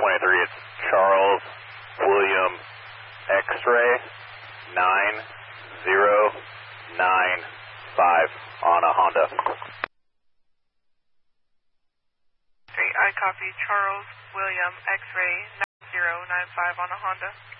23, it's Charles William X-ray 9095 on a Honda. I copy Charles William X-ray 9095 on a Honda.